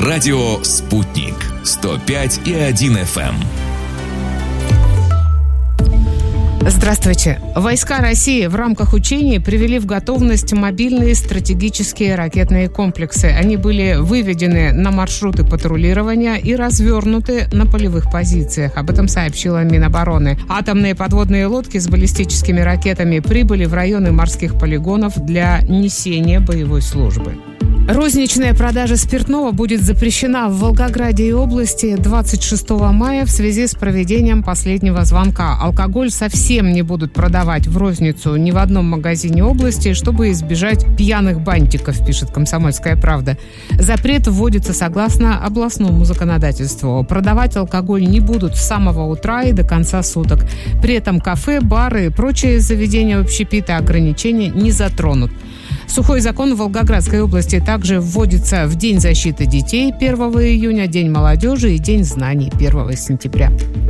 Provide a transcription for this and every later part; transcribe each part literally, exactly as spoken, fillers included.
Радио «Спутник». сто пять и один эф эм. Здравствуйте. Войска России в рамках учений привели в готовность мобильные стратегические ракетные комплексы. Они были выведены на маршруты патрулирования и развернуты на полевых позициях. Об этом сообщила Минобороны. Атомные подводные лодки с баллистическими ракетами прибыли в районы морских полигонов для несения боевой службы. Розничная продажа спиртного будет запрещена в Волгограде и области двадцать шестого мая в связи с проведением последнего звонка. Алкоголь совсем не будут продавать в розницу ни в одном магазине области, чтобы избежать пьяных бантиков, пишет «Комсомольская правда». Запрет вводится согласно областному законодательству. Продавать алкоголь не будут с самого утра и до конца суток. При этом кафе, бары и прочие заведения общепита ограничения не затронут. Сухой закон в Волгоградской области также вводится в День защиты детей первого июня, День молодежи и День знаний первого сентября.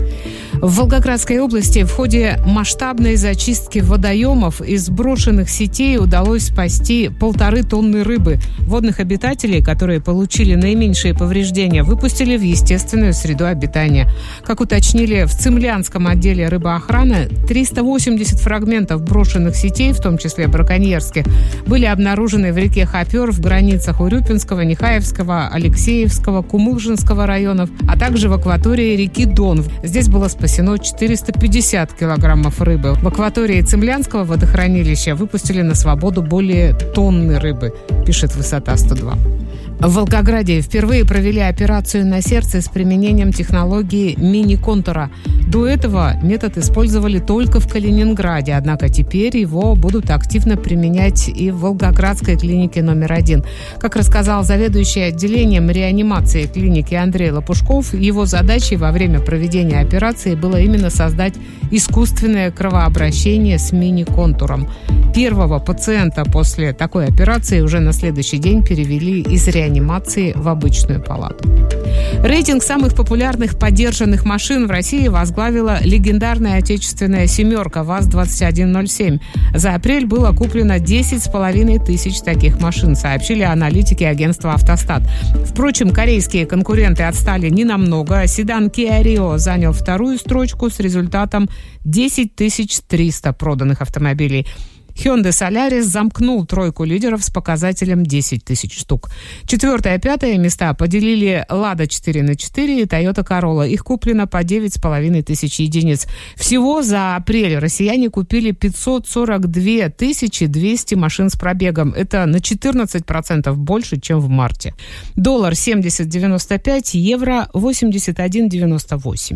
В Волгоградской области в ходе масштабной зачистки водоемов из брошенных сетей удалось спасти полторы тонны рыбы. Водных обитателей, которые получили наименьшие повреждения, выпустили в естественную среду обитания. Как уточнили в Цимлянском отделе рыбоохраны, триста восемьдесят фрагментов брошенных сетей, в том числе браконьерских, были обнаружены в реке Хопер в границах Урюпинского, Нехаевского, Алексеевского, Кумылжинского районов, а также в акватории реки Дон. Здесь было спасено четыреста пятьдесят килограммов рыбы. В акватории Цимлянского водохранилища выпустили на свободу более тонны рыбы, пишет «Высота сто два». В Волгограде впервые провели операцию на сердце с применением технологии мини-контура. До этого метод использовали только в Калининграде, однако теперь его будут активно применять и в Волгоградской клинике номер один. Как рассказал заведующий отделением реанимации клиники Андрей Лопушков, его задачей во время проведения операции было именно создать искусственное кровообращение с мини-контуром. Первого пациента после такой операции уже на следующий день перевели из реанимации в обычную палату. Рейтинг самых популярных подержанных машин в России возглавила легендарная отечественная «семерка» ВАЗ двадцать один ноль семь. За апрель было куплено десять с половиной тысяч таких машин, сообщили аналитики агентства «Автостат». Впрочем, корейские конкуренты отстали ненамного. Седан Kia Rio занял вторую строчку с результатом десять тысяч триста проданных автомобилей. Hyundai Solaris замкнул тройку лидеров с показателем десять тысяч штук. Четвертое и пятое места поделили Lada четыре на четыре и Toyota Corolla. Их куплено по девять с половиной тысяч единиц. Всего за апрель россияне купили пятьсот сорок две тысячи двести машин с пробегом. Это на четырнадцать процентов больше, чем в марте. Доллар семьдесят девяносто пять, евро восемьдесят один девяносто восемь.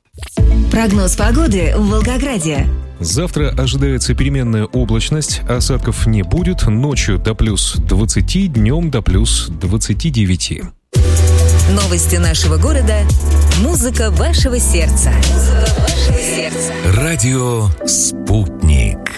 Прогноз погоды в Волгограде. Завтра ожидается переменная облачность, осадков не будет, ночью до плюс двадцати, днем до плюс двадцати девяти. Новости нашего города, музыка вашего сердца. Музыка вашего сердца. Радио «Спутник».